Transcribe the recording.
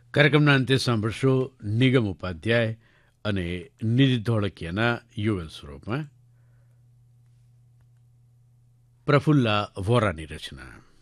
કાર્યક્રમના અંતે સાંભળશો નિગમ ઉપાધ્યાય અને નિધિ ધોળકિયાના યુગલ સ્વરૂપમાં પ્રફુલ્લા વોરાની રચના.